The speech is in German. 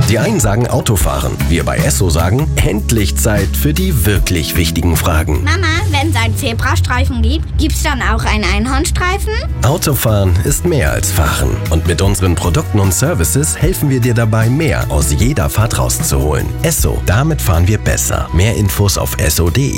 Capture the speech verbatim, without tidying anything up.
Die einen sagen Autofahren, wir bei Esso sagen, endlich Zeit für die wirklich wichtigen Fragen. Mama, wenn es einen Zebrastreifen gibt, gibt's dann auch einen Einhornstreifen? Autofahren ist mehr als Fahren. Und mit unseren Produkten und Services helfen wir dir dabei, mehr aus jeder Fahrt rauszuholen. Esso, damit fahren wir besser. Mehr Infos auf esso punkt de.